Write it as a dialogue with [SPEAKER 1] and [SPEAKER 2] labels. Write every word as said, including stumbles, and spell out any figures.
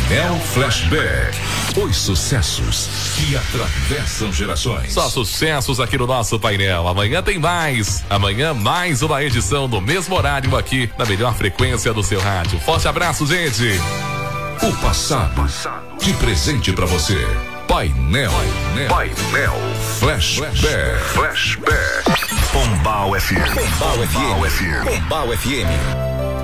[SPEAKER 1] Painel Flashback. Os sucessos que atravessam gerações.
[SPEAKER 2] Só sucessos aqui no nosso painel. Amanhã tem mais. Amanhã mais uma edição no mesmo horário aqui na melhor frequência do seu rádio. Forte abraço, gente.
[SPEAKER 1] O passado de presente pra você. Painel, Painel, Painel Flashback. Flashback.
[SPEAKER 3] Pombal F M. Pombal F M. Pombal F M.